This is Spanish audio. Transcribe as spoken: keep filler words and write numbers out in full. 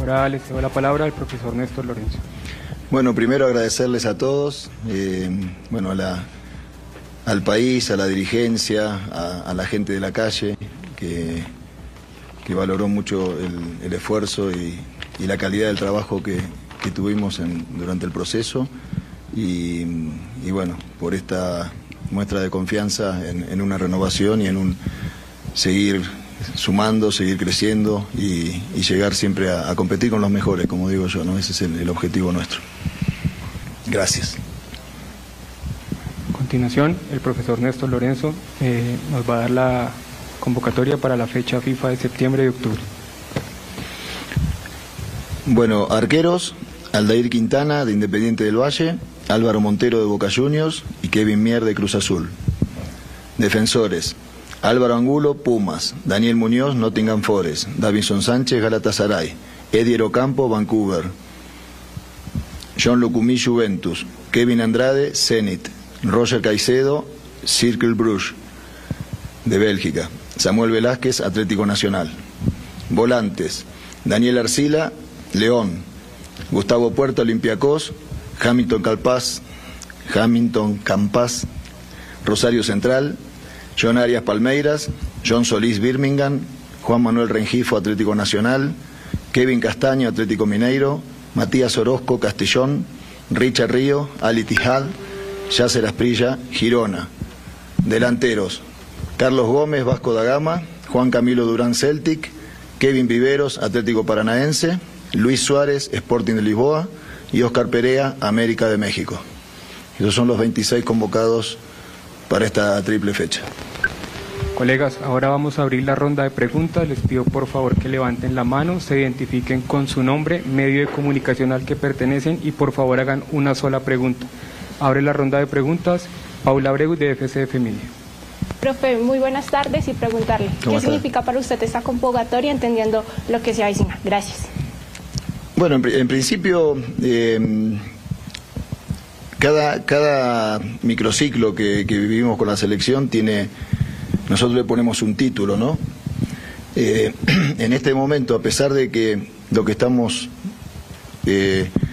Ahora les cedo la palabra al profesor Néstor Lorenzo. Bueno, primero agradecerles a todos, eh, bueno, a la, al país, a la dirigencia, a, a la gente de la calle, que, que valoró mucho el, el esfuerzo y, y la calidad del trabajo que, que tuvimos en, durante el proceso, y, y bueno, por esta muestra de confianza en, en una renovación y en un seguir sumando, seguir creciendo y, y llegar siempre a, a competir con los mejores, como digo yo, ¿no? Ese es el, el objetivo nuestro. Gracias. A continuación, el profesor Néstor Lorenzo eh, nos va a dar la convocatoria para la fecha FIFA de septiembre y octubre. Bueno, arqueros: Aldair Quintana, de Independiente del Valle; Álvaro Montero, de Boca Juniors; y Kevin Mier, de Cruz Azul. Defensores: Álvaro Angulo, Pumas; Daniel Muñoz, Nottingham Forest; Davinson Sánchez, Galatasaray; Edier Ocampo, Vancouver; John Lucumí, Juventus; Kevin Andrade, Zenit; Roger Caicedo, Cercle Bruges, de Bélgica; Samuel Velázquez, Atlético Nacional. Volantes: Daniel Arcila, León; Gustavo Puerto, Olympiacos; Hamilton Campas, Hamilton Campas, Rosario Central; John Arias, Palmeiras; John Solís, Birmingham; Juan Manuel Rengifo, Atlético Nacional; Kevin Castaño, Atlético Mineiro; Matías Orozco, Castellón; Richard Río, Al Ittihad; Yasser Asprilla, Girona. Delanteros: Carlos Gómez, Vasco da Gama; Juan Camilo Durán, Celtic; Kevin Viveros, Atlético Paranaense; Luis Suárez, Sporting de Lisboa; y Oscar Perea, América de México. Esos son los veintiséis convocados para esta triple fecha. Colegas, ahora vamos a abrir la ronda de preguntas. Les pido por favor que levanten la mano, se identifiquen con su nombre, medio de comunicación al que pertenecen y por favor hagan una sola pregunta. Abre la ronda de preguntas Paula Abreu, de F C de Familia. Profe, muy buenas tardes, y preguntarle, ¿qué significa para usted esta convocatoria, entendiendo lo que se avecina? Gracias. Bueno, en, en principio, eh, cada, cada microciclo que, que vivimos con la selección tiene, nosotros le ponemos un título, ¿no? Eh, en este momento, a pesar de que lo que estamos eh,